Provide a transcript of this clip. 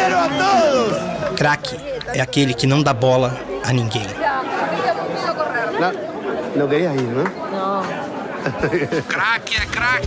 quiero a todos! Craque é aquele que não dá bola a ninguém. Não querías ir, não? Não. Craque é craque.